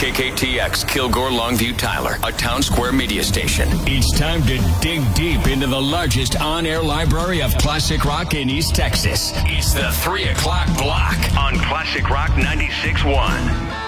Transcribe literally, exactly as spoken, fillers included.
K K T X, Kilgore, Longview, Tyler, a Town Square media station. It's time to dig deep into the largest on-air library of classic rock in East Texas. It's the three o'clock block on Classic Rock ninety-six point one.